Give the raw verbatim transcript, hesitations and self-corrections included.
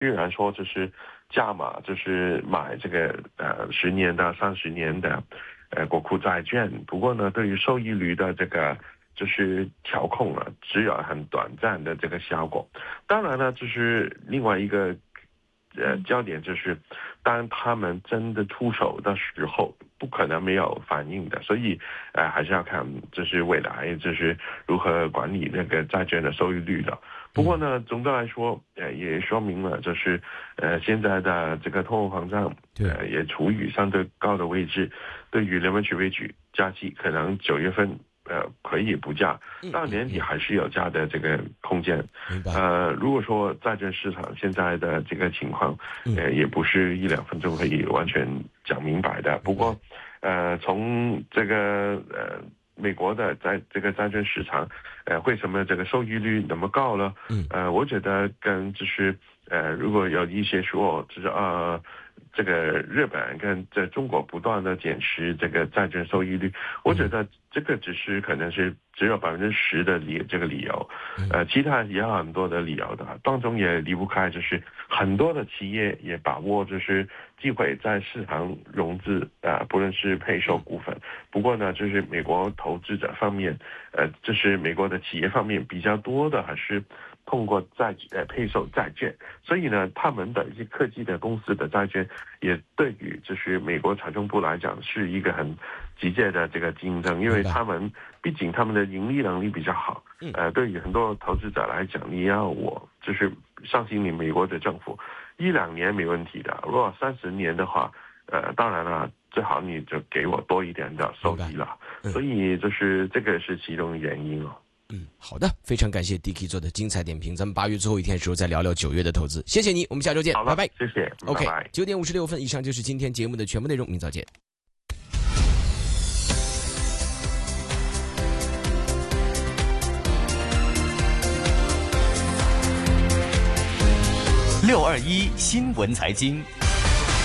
虽然说就是加码，就是买这个呃十年的、三十年的呃国库债券，不过呢，对于收益率的这个就是调控啊，只有很短暂的这个效果。当然呢，就是另外一个呃焦点就是，当他们真的出手的时候，不可能没有反应的，所以呃还是要看就是未来就是如何管理那个债券的收益率的。不过呢，总的来说，呃，也说明了，就是，呃，现在的这个通货膨胀，呃，也处于相对高的位置。对于联邦储备局加息，可能九月份，呃，可以不加，到年底还是有加的这个空间。 明白。 呃，如果说债券市场现在的这个情况，呃，也不是一两分钟可以完全讲明白的。不过，呃，从这个呃。美国的在这个债券市场，呃，为什么这个收益率那么高呢？ 嗯， 呃，我觉得跟就是呃，如果有一些说，就是呃，这个日本跟在中国不断的减持这个债券收益率，我觉得这个只是可能是只有百分之十的理这个理由，呃，其他也有很多的理由的，当中也离不开就是很多的企业也把握就是机会在市场融资啊、呃，不论是配售股份。不过呢，就是美国投资者方面，呃，就是美国的企业方面比较多的还是通过债呃配售债券，所以呢，他们的一些科技的公司的债券也对于就是美国财政部来讲是一个很直接的这个竞争，因为他们毕竟他们的盈利能力比较好，呃，对于很多投资者来讲，你要我就是相信你美国的政府一两年没问题的，如果三十年的话，呃，当然了。最好你就给我多一点的收益了，嗯、所以就是这个是其中原因哦。 嗯，好的，非常感谢 Dicky 做的精彩点评，咱们八月最后一天的时候再聊聊九月的投资，谢谢你，我们下周见，拜拜， 谢谢 ，OK， 拜拜。 九点五十六分，以上就是今天节目的全部内容，明早见。 六二一新闻财经。